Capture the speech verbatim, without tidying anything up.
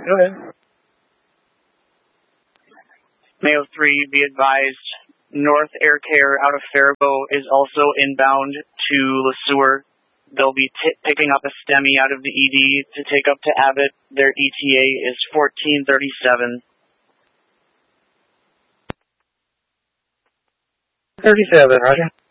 Go ahead. Mayo three, be advised, North Air Care out of Faribault is also inbound to Le Sueur. They'll be t- picking up a STEMI out of the E D to take up to Abbott. Their E T A is fourteen thirty-seven. thirty-seven, Roger.